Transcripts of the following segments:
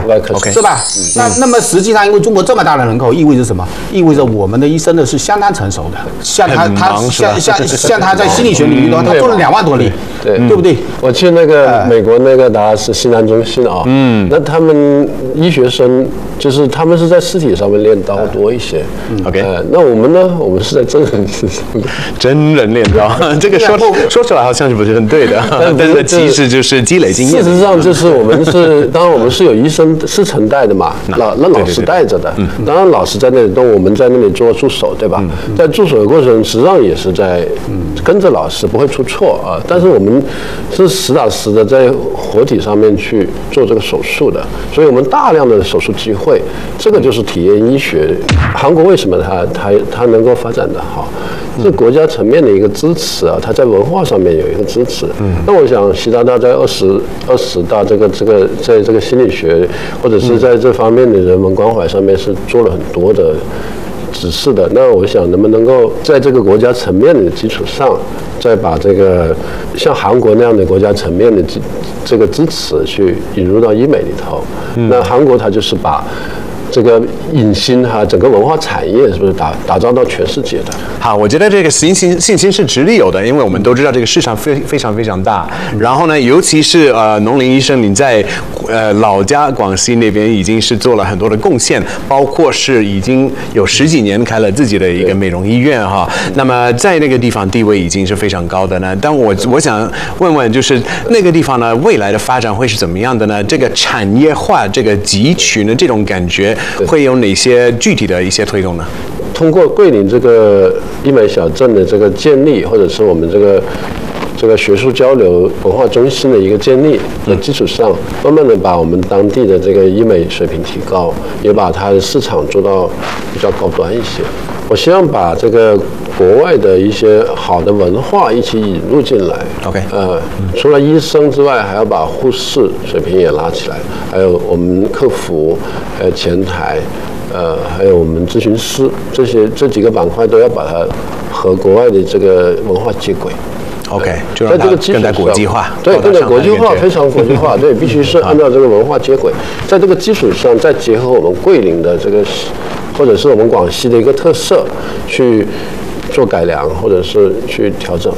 ，OK， 是吧？那么实际上，因为中国这么大的人口，意味着什么？意味着我们的医生呢是相当成熟的。像他在心理学领域的话，他做了2万多例，对不对？ 我去那个美国那个达拉斯西南中心啊，那他们医学生就是他们是在尸体上面练刀多一些 ，OK， 那我们呢？我们是在真人身上， 真人练刀，这个说出来好像是不是很对的，但是其实就是积累经验。 事实上，就是我们是，当然我们是有医生师承带的嘛，老师带着的。当然老师在那里动，我们在那里做助手，对吧？在助手的过程，实际上也是在跟着老师，不会出错啊。但是我们是实打实的在活体上面去做这个手术的，所以我们大量的手术机会，这个就是体验医学。韩国为什么它能够发展得好？是国家层面的一个支持啊，它在文化上面有一个支持。那我想习大大在20大在这个心理学或者是在这方面的人文关怀上面是做了很多的指示的。那我想能不能够在这个国家层面的基础上，再把这个像韩国那样的国家层面的这个支持去引入到医美里头。那韩国它就是把这个影星整个文化产业是不是打造到全世界的？ 好，我觉得这个信心是直立有的，因为我们都知道这个市场非常大。然后呢，尤其是农林医生，你在老家广西那边已经是做了很多的贡献，包括是已经有10几年开了自己的一个美容医院哈。那么在那个地方地位已经是非常高的呢。但我想问问，就是那个地方呢，未来的发展会是怎么样的呢？这个产业化、这个集群的这种感觉，会有哪些具体的一些推动呢？ 通过桂林这个医美小镇的这个建立，或者是我们这个学术交流文化中心的一个建立的基础上，慢慢的把我们当地的这个医美水平提高，也把它的市场做到比较高端一些。我希望把这个国外的一些好的文化一起引入进来。 OK， 除了医生之外，还要把护士水平也拉起来，还有我们客服，还有前台。还有我们咨询师，这几个板块都要把它和国外的这个文化接轨。 OK， 就让它更加国际化。 对，更加国际化，非常国际化。对，必须是按照这个文化接轨，在这个基础上，再结合我们桂林的这个，或者是我们广西的一个特色，去做改良，或者是去调整。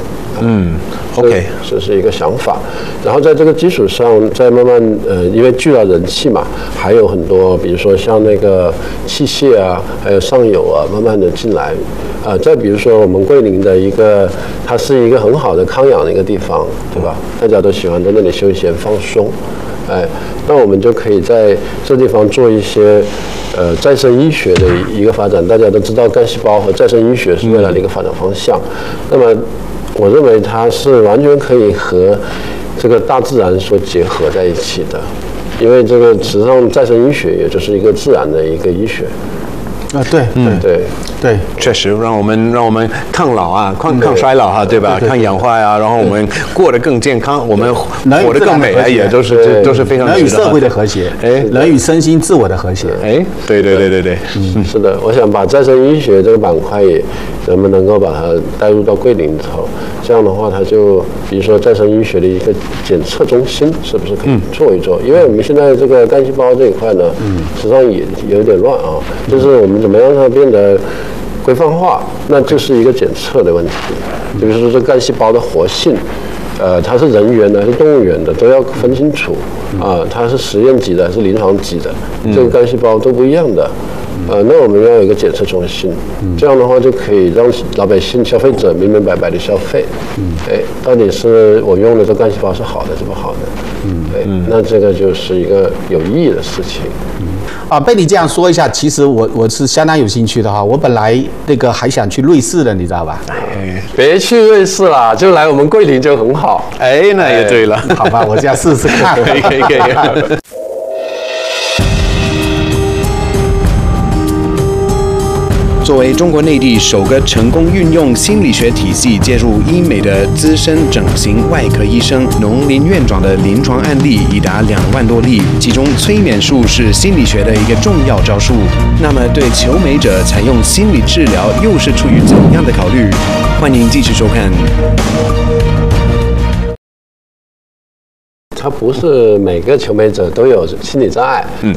OK， 这是一个想法，然后在这个基础上，再慢慢因为聚了人气嘛，还有很多，比如说像那个器械啊，还有上游啊，慢慢的进来，再比如说我们桂林的一个，它是一个很好的康养的一个地方，对吧？大家都喜欢在那里休闲放松，那我们就可以在这地方做一些再生医学的一个发展。大家都知道干细胞和再生医学是未来的一个发展方向，那么我认为它是完全可以和这个大自然所结合在一起的，因为这个实际上再生医学也就是一个自然的一个医学。 对， 确实让我们抗老啊，抗衰老哈，对吧？抗氧化呀，然后我们过得更健康，我们活得更美啊，也都是非常人与社会的和谐，人与身心自我的和谐， 对， 是的，我想把再生医学这个板块也能不能够把它带入到桂林里头，这样的话，它就比如说再生医学的一个检测中心，是不是可以做一做？因为我们现在这个干细胞这一块呢，实际上也有点乱啊，就是我们怎么样让它变得规范化，那就是一个检测的问题。比如说这干细胞的活性，它是人源的还是动物源的，都要分清楚啊，它是实验级的还是临床级的，这个干细胞都不一样的。那我们要有一个检测中心，这样的话就可以让老百姓、消费者明明白白的消费。到底是我用的这干细胞是好的是不好的？那这个就是一个有意义的事情。 被你这样说一下，其实我是相当有兴趣的哈。我本来那个还想去瑞士的，你知道吧？ 别去瑞士啦，就来我们桂林就很好。 那也对了。 好吧，我这样试试看。 可以。作为中国内地首个成功运用心理学体系介入医美的资深整形外科医生，农林院长的临床案例已达2万多例，其中催眠术是心理学的一个重要招数。那么对求美者采用心理治疗又是出于怎样的考虑？欢迎继续收看。 它不是每个求美者都有心理障碍，